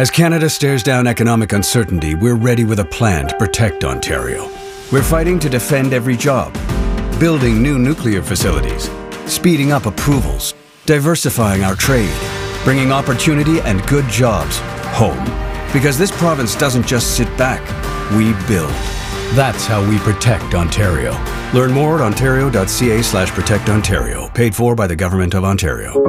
As Canada stares down economic uncertainty, we're ready with a plan to protect Ontario. We're fighting to defend every job, building new nuclear facilities, speeding up approvals, diversifying our trade, bringing opportunity and good jobs home. Because this province doesn't just sit back, we build. That's how we protect Ontario. Learn more at ontario.ca/protectontario. Paid for by the Government of Ontario.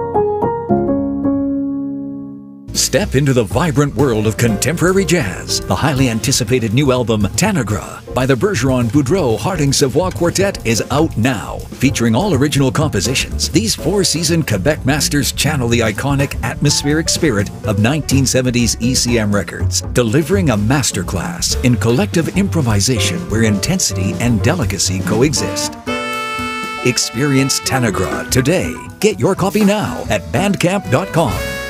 Step into the vibrant world of contemporary jazz. The highly anticipated new album, Tanagra, by the Bergeron Boudreau Harding Savoie Quartet is out now. Featuring all original compositions, these four-seasoned Quebec masters channel the iconic atmospheric spirit of 1970s ECM records, delivering a masterclass in collective improvisation where intensity and delicacy coexist. Experience Tanagra today. Get your copy now at bandcamp.com.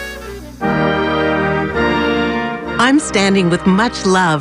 I'm standing with much love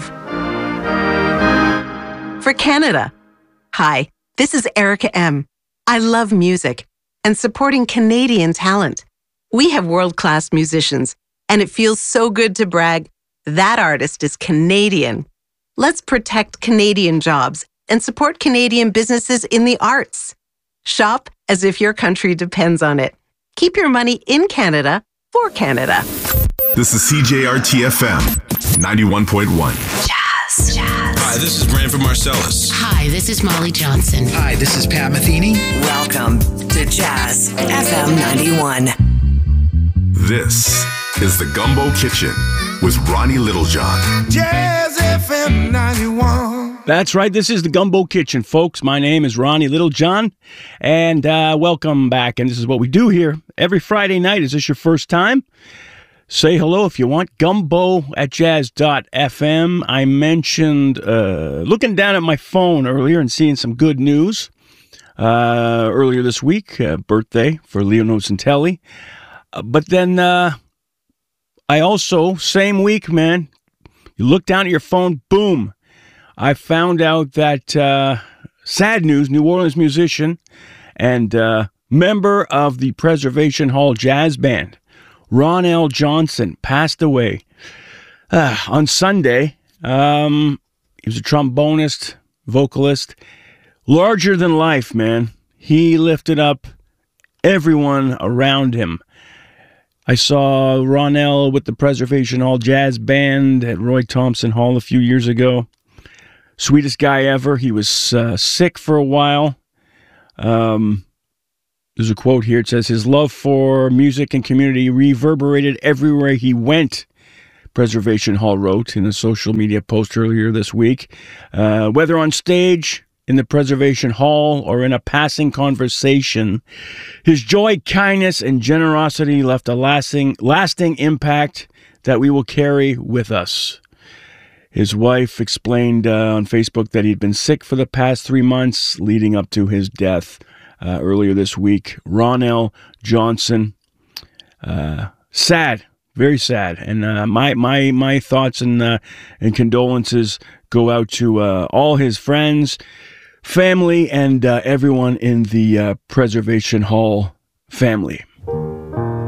for Canada. Hi, this is Erica M. I love music and supporting Canadian talent. We have world-class musicians, and it feels so good to brag, that artist is Canadian. Let's protect Canadian jobs and support Canadian businesses in the arts. Shop as if your country depends on it. Keep your money in Canada for Canada. This is CJRT-FM 91.1. Jazz. Hi, this is Branford Marcellus. Hi, this is Molly Johnson. Hi, this is Pat Metheny. Welcome to Jazz FM 91. This is the Gumbo Kitchen with Ronnie Littlejohn. Jazz FM 91. That's right. This is the Gumbo Kitchen, folks. My name is Ronnie Littlejohn, and welcome back. And this is what we do here every Friday night. Is this your first time? Say hello if you want. Gumbo@jazz.fm. I mentioned looking down at my phone earlier and seeing some good news. Earlier this week, birthday for Leo Nocentelli. But then I also, same week, man, you look down at your phone, boom. I found out that sad news, New Orleans musician and member of the Preservation Hall Jazz Band, Ron L. Johnson, passed away on Sunday. He was a trombonist, vocalist, larger than life, man. He lifted up everyone around him. I saw Ron L. with the Preservation Hall Jazz Band at Roy Thompson Hall a few years ago. Sweetest guy ever. He was sick for a while. There's a quote here. It says, his love for music and community reverberated everywhere he went, Preservation Hall wrote in a social media post earlier this week. Whether on stage, in the Preservation Hall, or in a passing conversation, his joy, kindness, and generosity left a lasting impact that we will carry with us. His wife explained on Facebook that he'd been sick for the past 3 months leading up to his death. Earlier this week, Ron L. Johnson, sad, very sad, and my thoughts and condolences go out to all his friends, family, and everyone in the Preservation Hall family.